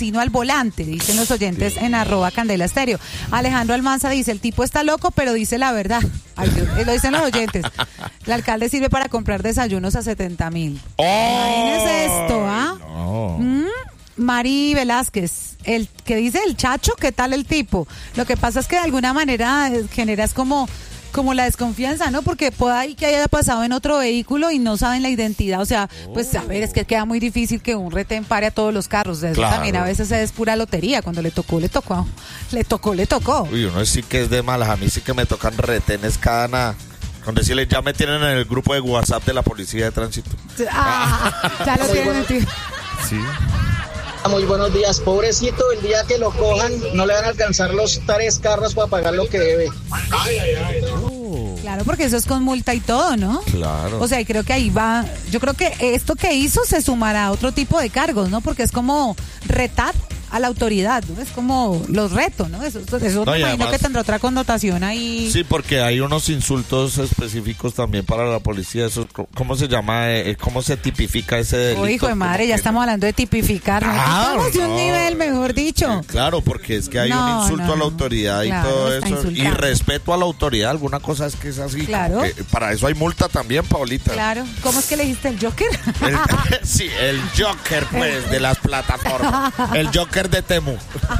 asesino al volante, dicen los oyentes en @CandelaStéreo. Alejandro Almanza dice, el tipo está loco, pero dice la verdad. Ay, lo dicen los oyentes. El alcalde sirve para comprar desayunos a 70,000. Imagínese esto, ¿ah? No. Mari Velázquez, el que dice el chacho, ¿qué tal el tipo? Lo que pasa es que de alguna manera generas como la desconfianza, ¿no? Porque puede que haya pasado en otro vehículo y no saben la identidad. O sea, pues a ver, es que queda muy difícil que un retén pare a todos los carros. Eso Claro. también a veces es pura lotería. Cuando le tocó. Uy, uno sí que es de malas. A mí sí que me tocan retenes cada nada. Con decirle, ya me tienen en el grupo de WhatsApp de la policía de tránsito. Ya lo tienen metido. Sí. Muy buenos días, pobrecito, el día que lo cojan no le van a alcanzar los 3 carros para pagar lo que debe. Claro, porque eso es con multa y todo, ¿no? Claro. O sea, y creo que ahí va, yo creo que esto que hizo se sumará a otro tipo de cargos, ¿no? Porque es como retar a la autoridad, ¿no? Es como los retos, ¿no? Eso No, me y imagino además- que tendrá otra connotación ahí. Sí, porque hay unos insultos específicos también para la policía. Eso, ¿cómo se llama? ¿Cómo se tipifica ese delito? Hijo de madre, Como ya que- estamos hablando de tipificar, ¿no? Estamos de un no. nivel, mejor dicho. Claro, porque es que hay No, un insulto no, a la no. autoridad y Claro, todo está eso. Y insultando. respeto a la autoridad. Alguna cosa es que es así. Claro. como que para eso hay multa también, Paulita. Claro. ¿Cómo es que le dijiste el Joker? Sí, el Joker, pues, de las plataformas. El Joker de Temu.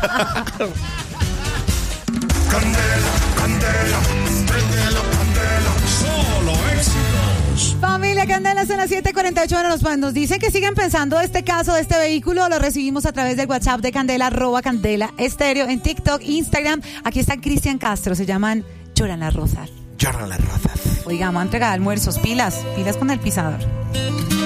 Solo éxitos. Familia Candela, son las 7:48. Bueno, nos dicen que siguen pensando de este caso, de este vehículo. Lo recibimos a través del WhatsApp de Candela, @CandelaStéreo, en TikTok, Instagram. Aquí está Cristian Castro, se llaman Lloran las Rosas. Lloran las razas. Oiga, vamos a entregar almuerzos, pilas con el pisador.